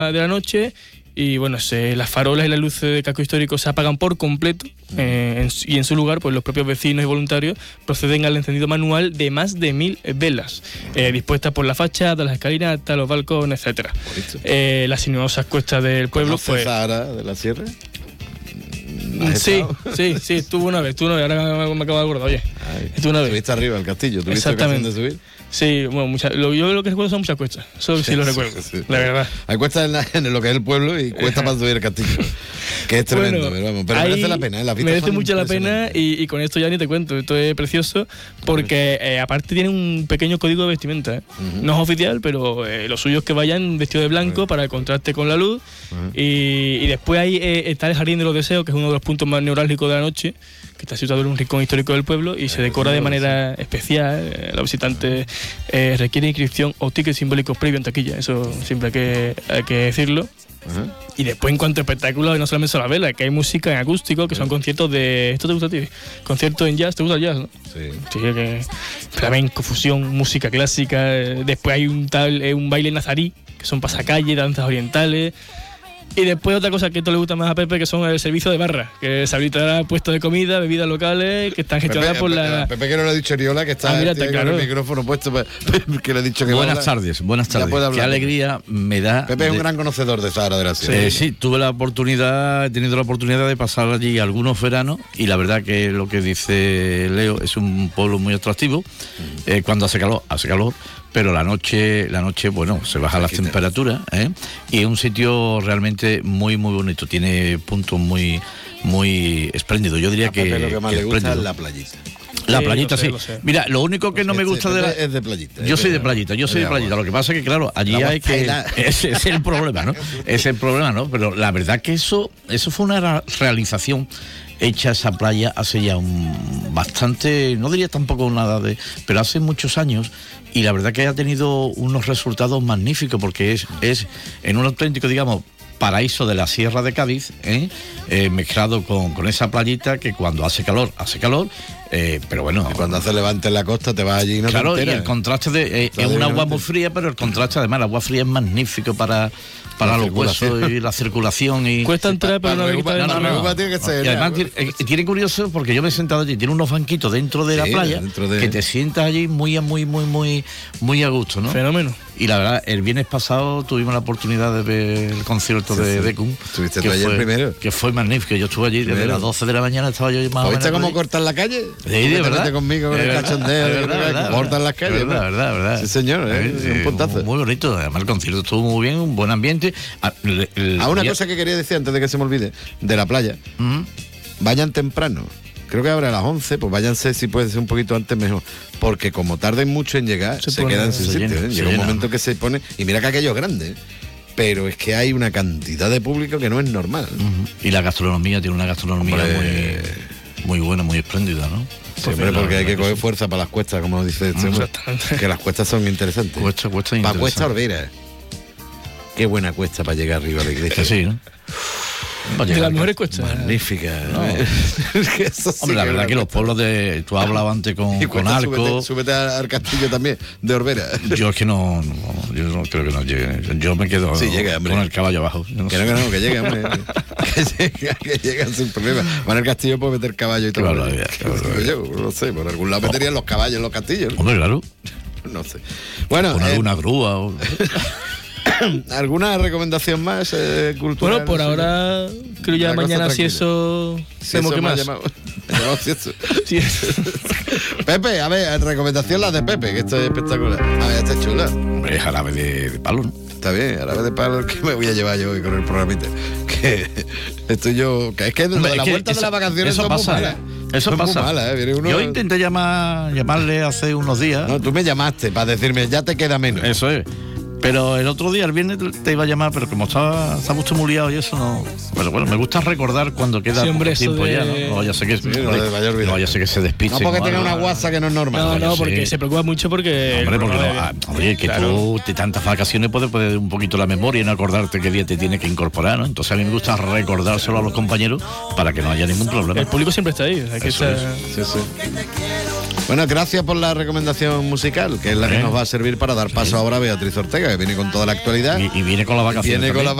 de la noche. Y bueno, las farolas y las luces de casco histórico se apagan por completo y en su lugar pues los propios vecinos y voluntarios proceden al encendido manual de más de 1000 velas dispuestas por la fachada, las escalinatas, los balcones, etcétera. Las sinuosas cuestas del pueblo. ¿Conoces Zahara de la Sierra? Sí, estuve una vez, ahora me acabo de acordar, oye. Estuve una vez. Estuviste arriba del castillo, ¿tuviste ocasión de subir? Sí, bueno, yo lo que recuerdo son muchas cuestas, eso sí lo recuerdo, la verdad. Hay cuestas en lo que es el pueblo y cuesta para subir el castillo, que es tremendo, pero merece la pena. Merece mucho la pena y con esto ya ni te cuento, esto es precioso porque aparte tiene un pequeño código de vestimenta, no es oficial, pero lo suyo es que vayan vestidos de blanco para el contraste con la luz y después ahí está el Jardín de los Deseos, que es uno de los puntos más neurálgicos de la noche, que está situado en un rincón histórico del pueblo y se decora de manera especial. Los visitantes requieren inscripción o tickets simbólicos previo en taquilla, eso siempre hay que decirlo. Y después en cuanto a espectáculos, no solamente son las velas, que hay música en acústico, que son conciertos de... ¿Esto te gusta a ti? Conciertos en jazz, ¿te gusta el jazz, no? Sí, que flamenco, fusión, música clásica. Después hay un baile nazarí, que son pasacalle, danzas orientales. Y después otra cosa que esto le gusta más a Pepe, que son el servicio de barra, que se habilitará puestos de comida, bebidas locales, que están gestionadas por la... Pepe, que no lo ha dicho Riola, que está claro. El micrófono puesto, que le ha dicho que... Buenas tardes. Qué alegría me da... Pepe es un gran conocedor de Zahara de la Sierra. Sí, he tenido la oportunidad de pasar allí algunos veranos y la verdad que lo que dice Leo es un pueblo muy atractivo. Cuando hace calor, pero la noche, bueno, se bajan las temperaturas, y es un sitio realmente muy, muy bonito. Tiene puntos muy, muy espléndidos. Yo diría que lo que más le gusta es la playita. La playita, sí. Mira, lo único que no me gusta es de playita. Yo soy de playita. Lo que pasa es que, claro, allí hay que... Ese es el problema, ¿no? Pero la verdad que eso fue una realización hecha esa playa hace ya bastante, no diría tampoco nada pero hace muchos años, y la verdad que ha tenido unos resultados magníficos porque es en un auténtico, digamos, paraíso de la Sierra de Cádiz, mezclado con esa playita que cuando hace calor, pero bueno... Y cuando hace levante en la costa te vas allí y no claro, te enteras. Y el contraste es un agua muy fría, pero el contraste además, el agua fría es magnífico para los huesos y la circulación. Y cuesta entrar, pero no, tiene que ser. Y además tiene curioso porque yo me he sentado allí, tiene unos banquitos dentro de la playa, que te sientas allí muy a gusto, ¿no? Fenómeno. Y la verdad, el viernes pasado tuvimos la oportunidad de ver el concierto de Decum. ¿Estuviste tú ayer primero? Que fue magnífico. Yo estuve allí desde las 12 de la mañana, estaba yo más o menos. ¿Viste cómo cortan la calle? Sí, de verdad. Conmigo con el cachondeo. Cortan las calles. Verdad. Sí, señor, un puntazo. Muy bonito. Además, el concierto estuvo muy bien, un buen ambiente. Una cosa que quería decir antes de que se me olvide, de la playa. Vayan temprano. Creo que abre a las 11, pues váyanse, si puede ser un poquito antes mejor. Porque como tarden mucho en llegar, se quedan sin sitio. Llega un momento que se pone... Y mira que aquello es grande, pero es que hay una cantidad de público que no es normal. Y la gastronomía tiene una gastronomía muy buena, muy espléndida, ¿no? Siempre porque hay que coger fuerza para las cuestas, como dice este hombre. Que las cuestas son interesantes. Cuesta para Cuesta Orbera. Qué buena cuesta para llegar arriba a la iglesia. Sí, ¿no? De las mejores cuestas. Magnífica. No. Hombre, la verdad que los pueblos tú has hablado antes con Arco. Súbete al castillo también, de Orbera. Yo es que yo no creo que no llegue. Yo me quedo con el caballo abajo. Que llegue, hombre. que llegan sin problema. Van al castillo puede meter caballo y todo. Claro. Yo no sé, por algún lado meterían los caballos en los castillos. Hombre, claro. No sé. Bueno, con alguna grúa ¿alguna recomendación más cultural? Bueno, por ahora creo ya mañana si eso vemos qué más. Pepe, a ver, recomendación la de Pepe, que esto es espectacular. A ver, esta es chula. Hombre, jarabe de palo, ¿no? Está bien, jarabe de palo que me voy a llevar yo hoy con el programita. Que estoy yo... Que es que de la vuelta de las vacaciones eso pasa, muy malas. Eso pasa. Mala, Yo intenté llamarle hace unos días. No, tú me llamaste para decirme, ya te queda menos. Eso es. Pero el otro día, el viernes, te iba a llamar, pero como estaba mucho muy liado y eso no... Bueno, me gusta recordar cuando queda tiempo ya, ¿no? No vaya a ser que se despiste. No porque tenga una guasa que no es normal. No, porque se preocupa mucho porque... Oye, que tú de tantas vacaciones puedes perder un poquito la memoria y no acordarte qué día te tiene que incorporar, ¿no? Entonces a mí me gusta recordárselo a los compañeros para que no haya ningún problema. El público siempre está ahí. Sí. Bueno, gracias por la recomendación musical, que es la que nos va a servir para dar paso ahora a Beatriz Ortega, que viene con toda la actualidad. Y viene con la vacación.